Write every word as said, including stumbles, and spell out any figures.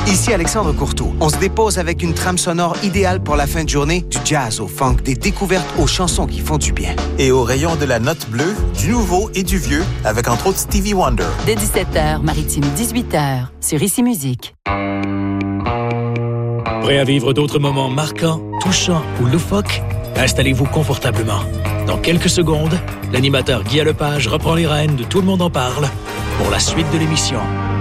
Ici Alexandre Courteau. On se dépose avec une trame sonore idéale pour la fin de journée, du jazz au funk, des découvertes aux chansons qui font du bien. Et au rayon de la note bleue, du nouveau et du vieux, avec entre autres Stevie Wonder. Dès dix-sept heures, Maritime dix-huit heures, sur Ici Musique. Prêt à vivre d'autres moments marquants, touchants ou loufoques? Installez-vous confortablement. Dans quelques secondes, l'animateur Guy Lepage reprend les rênes de Tout le monde en parle pour la suite de l'émission.